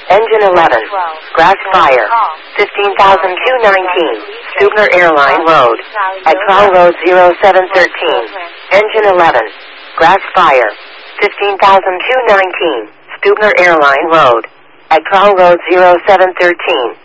Engine 11. Grass fire. 15,219. Stubner Airline Road. At Call Road 0713. Engine 11. Grass fire. 15,219. Stubner Airline Road. At Call Road 0713.